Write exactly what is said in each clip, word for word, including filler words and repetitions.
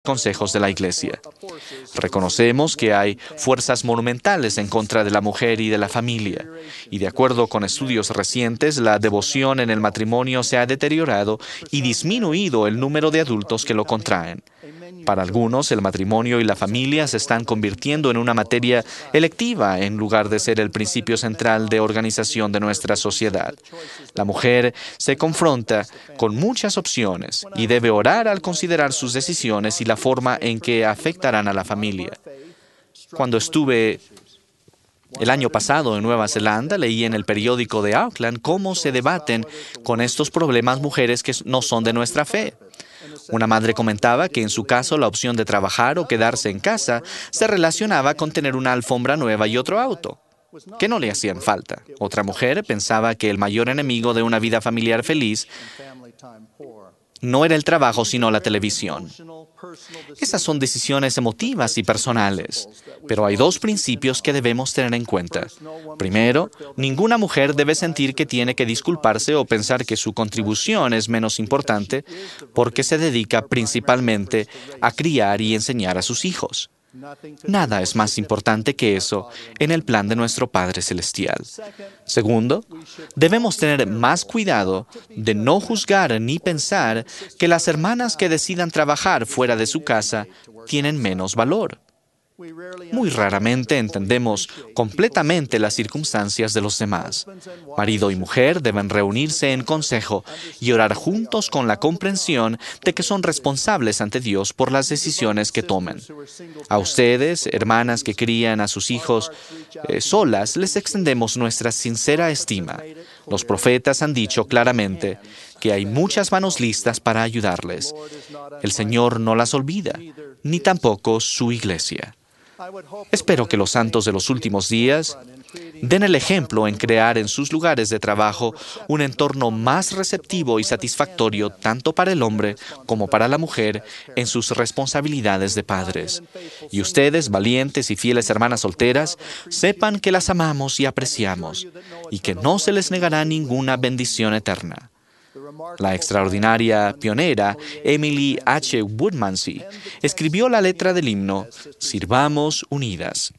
consejos de la Iglesia. Reconocemos que hay fuerzas monumentales en contra de la mujer y de la familia, y de acuerdo con estudios recientes, la devoción en el matrimonio se ha deteriorado y disminuido el número de adultos que lo contraen. Para algunos, el matrimonio y la familia se están convirtiendo en una materia electiva en lugar de ser el principio central de organización de nuestra sociedad. La mujer se confronta con muchas opciones y debe orar al considerar sus decisiones y la forma en que afectarán a la familia. Cuando estuve el año pasado en Nueva Zelanda, leí en el periódico de Auckland cómo se debaten con estos problemas mujeres que no son de nuestra fe. Una madre comentaba que en su caso la opción de trabajar o quedarse en casa se relacionaba con tener una alfombra nueva y otro auto, que no le hacían falta. Otra mujer pensaba que el mayor enemigo de una vida familiar feliz no era el trabajo, sino la televisión. Esas son decisiones emotivas y personales, pero hay dos principios que debemos tener en cuenta. Primero, ninguna mujer debe sentir que tiene que disculparse o pensar que su contribución es menos importante porque se dedica principalmente a criar y enseñar a sus hijos. Nada es más importante que eso en el plan de nuestro Padre Celestial. Segundo, debemos tener más cuidado de no juzgar ni pensar que las hermanas que decidan trabajar fuera de su casa tienen menos valor. Muy raramente entendemos completamente las circunstancias de los demás. Marido y mujer deben reunirse en consejo y orar juntos con la comprensión de que son responsables ante Dios por las decisiones que tomen. A ustedes, hermanas que crían a sus hijos eh, solas, les extendemos nuestra sincera estima. Los profetas han dicho claramente que hay muchas manos listas para ayudarles. El Señor no las olvida, ni tampoco su Iglesia. Espero que los santos de los últimos días den el ejemplo en crear en sus lugares de trabajo un entorno más receptivo y satisfactorio tanto para el hombre como para la mujer en sus responsabilidades de padres. Y ustedes, valientes y fieles hermanas solteras, sepan que las amamos y apreciamos y que no se les negará ninguna bendición eterna. La extraordinaria pionera Emily H. Woodmansey escribió la letra del himno Sirvamos Unidas,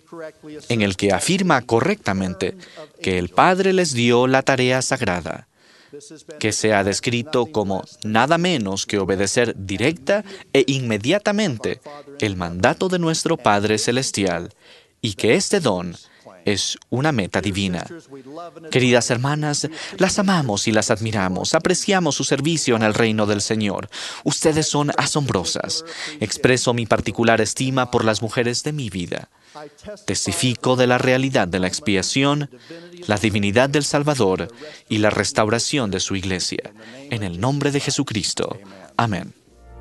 en el que afirma correctamente que el Padre les dio la tarea sagrada, que se ha descrito como nada menos que obedecer directa e inmediatamente el mandato de nuestro Padre Celestial, y que este don es una meta divina. Queridas hermanas, las amamos y las admiramos. Apreciamos su servicio en el reino del Señor. Ustedes son asombrosas. Expreso mi particular estima por las mujeres de mi vida. Testifico de la realidad de la expiación, la divinidad del Salvador y la restauración de su Iglesia. En el nombre de Jesucristo. Amén.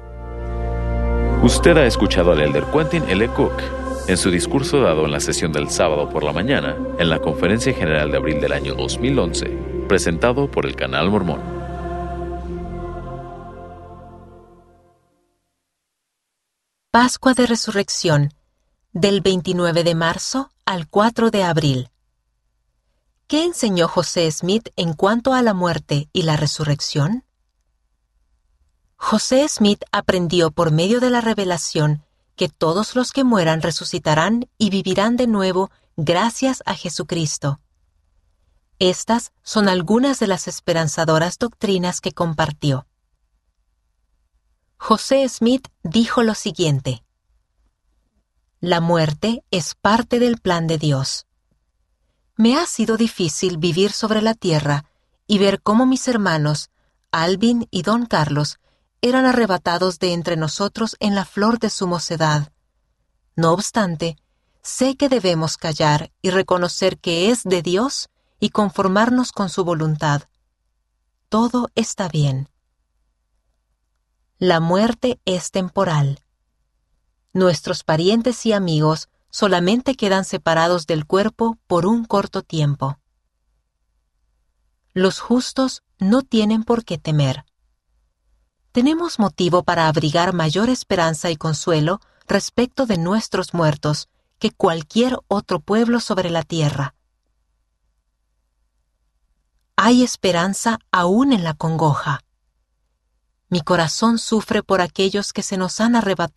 Usted ha escuchado al elder Quentin L. Cook en su discurso dado en la sesión del sábado por la mañana en la Conferencia General de abril del año dos mil once, presentado por el Canal Mormón. Pascua de Resurrección, del veintinueve de marzo al cuatro de abril. ¿Qué enseñó José Smith en cuanto a la muerte y la resurrección? José Smith aprendió por medio de la revelación que todos los que mueran resucitarán y vivirán de nuevo gracias a Jesucristo. Estas son algunas de las esperanzadoras doctrinas que compartió. José Smith dijo lo siguiente: La muerte es parte del plan de Dios. Me ha sido difícil vivir sobre la tierra y ver cómo mis hermanos, Alvin y Don Carlos, eran arrebatados de entre nosotros en la flor de su mocedad. No obstante, sé que debemos callar y reconocer que es de Dios y conformarnos con su voluntad. Todo está bien. La muerte es temporal. Nuestros parientes y amigos solamente quedan separados del cuerpo por un corto tiempo. Los justos no tienen por qué temer. Tenemos motivo para abrigar mayor esperanza y consuelo respecto de nuestros muertos que cualquier otro pueblo sobre la tierra. Hay esperanza aún en la congoja. Mi corazón sufre por aquellos que se nos han arrebatado